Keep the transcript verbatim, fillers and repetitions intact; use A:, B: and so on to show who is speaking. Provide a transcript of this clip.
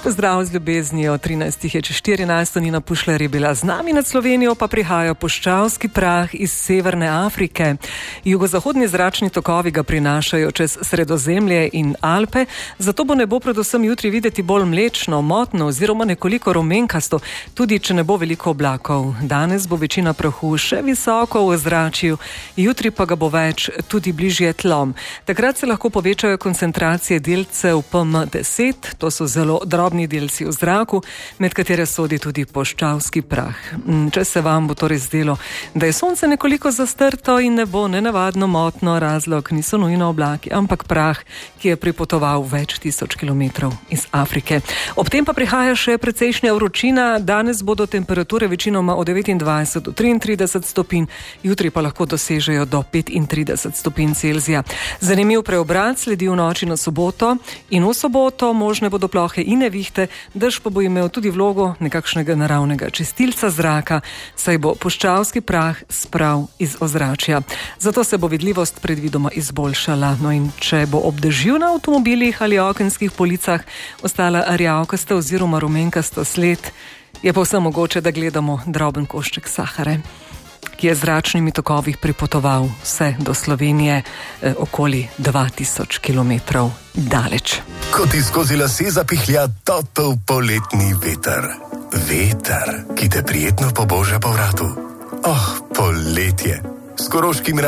A: Pozdrav z ljubeznijo, trinajstih je čez štirinajst, Nina Pušler je bila z nami, nad Slovenijo pa prihaja puščavski prah iz Severne Afrike. Jugozahodni zračni tokovi ga prinašajo čez Sredozemlje in Alpe, zato bo nebo predvsem jutri videti bolj mlečno, motno oziroma nekoliko rumenkasto, tudi če ne bo veliko oblakov. Danes bo večina prahu še visoko v ozračju, jutri pa ga bo več tudi bližje tlom. Takrat se lahko povečajo koncentracije delcev P M deset, to so zelo drobni delci v zraku, med katere sodi tudi puščavski prah. Če se vam bo torej zdelo, da je sonce nekoliko zastrto in nebo nenavadno motno, razlog niso nujno oblaki, ampak prah, ki je pripotoval več tisoč kilometrov iz Afrike. Ob tem pa prihaja še precejšnja vročina, danes bodo temperature večinoma od devetindvajset do triintrideset stopinj, jutri pa lahko dosežejo do petintrideset stopinj Celzija. Zanimiv preobrat sledi v noči na soboto in v soboto možne bodo plohe in nevihte, dež pa bo imel tudi vlogo nekakšnega naravnega čistilca zraka, saj bo puščavski prah sprav iz ozračja. Zato se bo vidljivost predvidoma izboljšala. No in če bo ob dežju na avtomobilih ali okenskih policah ostala rjavkasta oziroma rumenkasta sled, je povsem mogoče, da gledamo droben košček sahare, ki je z zračnimi tokovi pripotoval vse do Slovenije, eh, okoli dva tisoč kilometrov daleč.
B: Ko ti skozi lase zapihlja topel poletni veter. Veter, ki te prijetno poboža po vratu. Oh, poletje. S Koroškim